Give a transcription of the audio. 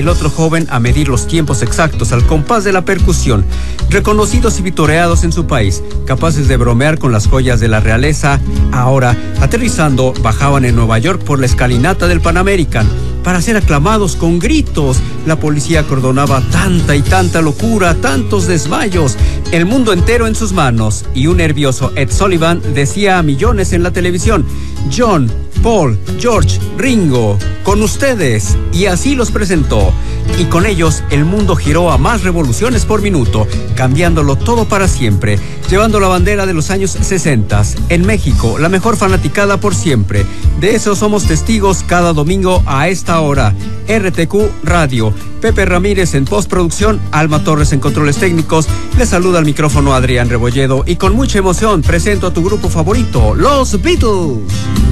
el otro joven a medir los tiempos exactos al compás de la percusión. Reconocidos y vitoreados en su país, capaces de bromear con las joyas de la realeza, ahora, aterrizando, bajaban en Nueva York por la escalinata del Pan American para ser aclamados con gritos. La policía acordonaba tanta y tanta locura, tantos desmayos, el mundo entero en sus manos, y un nervioso Ed Sullivan decía a millones en la televisión: John, Paul, George, Ringo, con ustedes, y así los presentó. Y con ellos el mundo giró a más revoluciones por minuto, cambiándolo todo para siempre, llevando la bandera de los años 60. En México, la mejor fanaticada por siempre. De eso somos testigos cada domingo a esta hora. RTQ Radio. Pepe Ramírez en postproducción, Alma Torres en controles técnicos. Le saluda al micrófono Adrián Rebolledo y con mucha emoción presento a tu grupo favorito, Los Beatles.